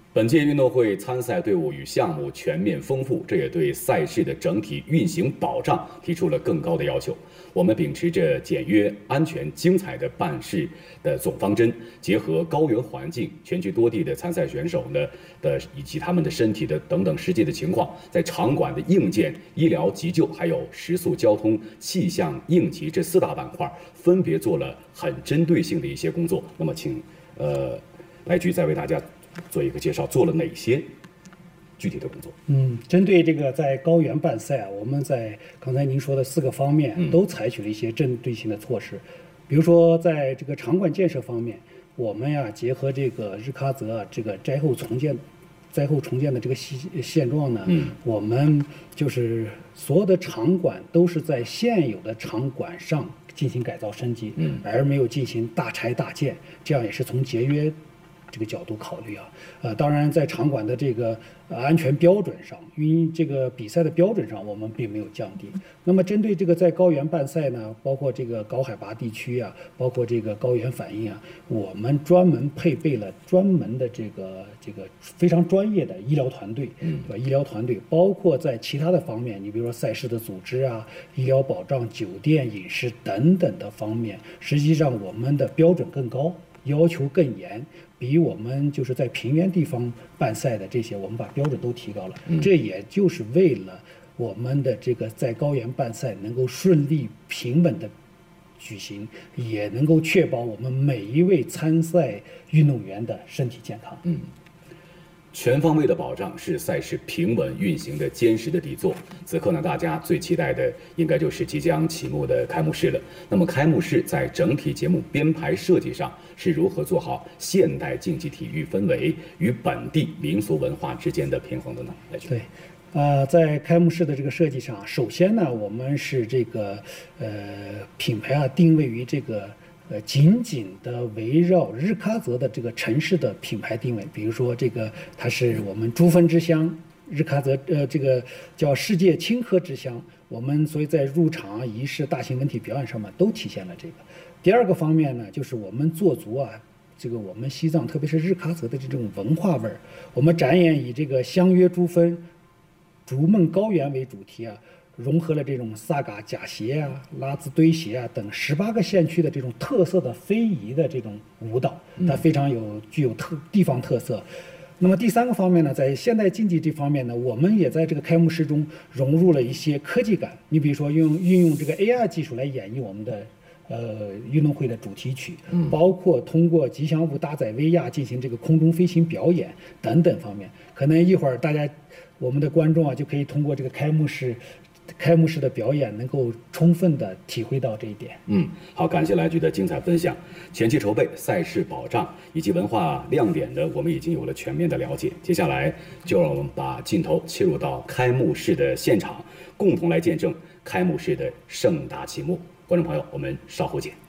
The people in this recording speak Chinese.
本届运动会参赛队伍与项目全面丰富，这也对赛事的整体运行保障提出了更高的要求。我们秉持着简约、安全、精彩的办事的总方针，结合高原环境、全区多地的参赛选手以及他们的身体的等等实际的情况，在场馆的硬件、医疗急救还有食宿交通、气象应急这4大板块，分别做了很针对性的一些工作。那么，请来局再为大家做一个介绍，做了哪些具体的工作？ 针对这个在高原办赛我们在刚才您说的4个方面都采取了一些针对性的措施。比如说，在这个场馆建设方面，我们结合这个日喀则这个灾后重建的这个现状呢，我们就是所有的场馆都是在现有的场馆上进行改造升级，而没有进行大拆大建，这样也是从节约这个角度考虑当然在场馆的这个安全标准上，这个比赛的标准上，我们并没有降低。那么针对这个在高原办赛呢，包括这个高海拔地区包括这个高原反应我们专门配备了专门的这个非常专业的医疗团队，医疗团队包括在其他的方面，你比如说赛事的组织医疗保障、酒店、饮食等等的方面，实际上我们的标准更高，要求更严，比我们就是在平原地方办赛的这些，我们把标准都提高了。这也就是为了我们的这个在高原办赛能够顺利平稳的举行，也能够确保我们每一位参赛运动员的身体健康。 全方位的保障是赛事平稳运行的坚实的底座。此刻呢，大家最期待的应该就是即将启幕的开幕式了。那么，开幕式在整体节目编排设计上是如何做好现代竞技体育氛围与本地民俗文化之间的平衡的呢？ 对。在开幕式的这个设计上，首先呢，我们是这个品牌定位于这个紧紧的围绕日喀则的这个城市的品牌定位。比如说这个它是我们珠峰之乡，日喀则这个叫世界青稞之乡，我们所以在入场仪式、大型文体表演上面都体现了这个。第二个方面呢，就是我们做足这个我们西藏特别是日喀则的这种文化味儿，我们展演以这个相约珠峰、逐梦高原为主题融合了这种萨嘎假鞋拉孜堆鞋等18个县区的这种特色的非遗的这种舞蹈，它非常具有地方特色。那么第3个方面呢，在现代竞技这方面呢，我们也在这个开幕式中融入了一些科技感。你比如说运用这个 AI 技术来演绎我们的运动会的主题曲，包括通过吉祥物搭载威亚进行这个空中飞行表演等等方面。可能一会儿我们的观众就可以通过这个开幕式的表演，能够充分的体会到这一点。 好，感谢来局的精彩分享。前期筹备、赛事保障以及文化亮点的，我们已经有了全面的了解。接下来就让我们把镜头切入到开幕式的现场，共同来见证开幕式的盛大启幕。观众朋友，我们稍后见。